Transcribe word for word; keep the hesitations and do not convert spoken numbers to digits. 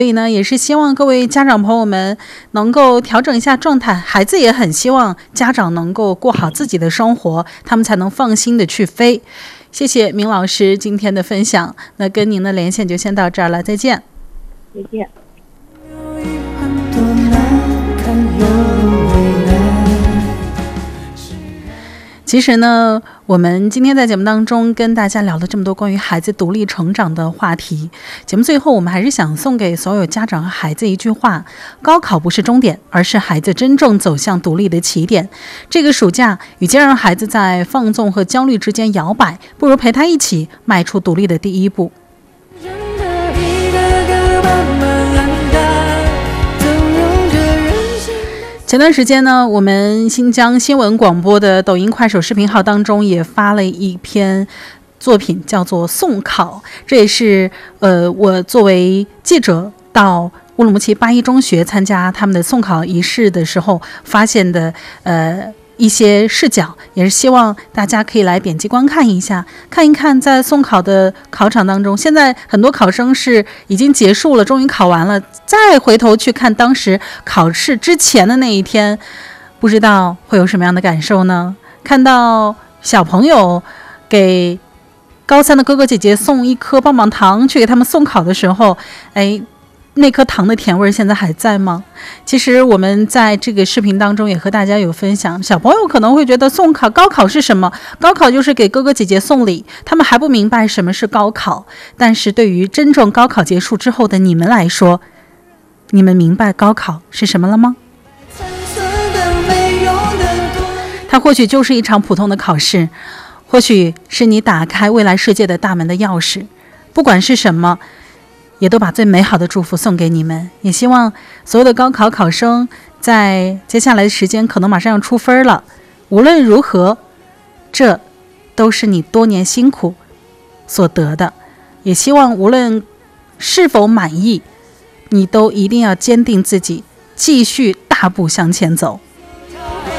所以呢，也是希望各位家长朋友们能够调整一下状态，孩子也很希望家长能够过好自己的生活，他们才能放心的去飞。谢谢明老师今天的分享，那跟您的连线就先到这儿了，再见。 再见。 其实呢，我们今天在节目当中跟大家聊了这么多关于孩子独立成长的话题，节目最后我们还是想送给所有家长和孩子一句话：高考不是终点，而是孩子真正走向独立的起点。这个暑假，与其让孩子在放纵和焦虑之间摇摆，不如陪他一起迈出独立的第一步。前段时间呢，我们新疆新闻广播的抖音快手视频号当中也发了一篇作品，叫做送考。这也是呃我作为记者到乌鲁木齐八一中学参加他们的送考仪式的时候发现的呃一些视角，也是希望大家可以来点击观看一下，看一看在送考的考场当中，现在很多考生是已经结束了，终于考完了，再回头去看当时考试之前的那一天，不知道会有什么样的感受呢？看到小朋友给高三的哥哥姐姐送一颗棒棒糖去给他们送考的时候，哎，那颗糖的甜味现在还在吗？其实我们在这个视频当中也和大家有分享，小朋友可能会觉得送考高考是什么？高考就是给哥哥姐姐送礼，他们还不明白什么是高考。但是对于真正高考结束之后的你们来说，你们明白高考是什么了吗？它或许就是一场普通的考试，或许是你打开未来世界的大门的钥匙。不管是什么，也都把最美好的祝福送给你们，也希望所有的高考考生在接下来的时间可能马上要出分了，无论如何，这都是你多年辛苦所得的，也希望无论是否满意，你都一定要坚定自己，继续大步向前走。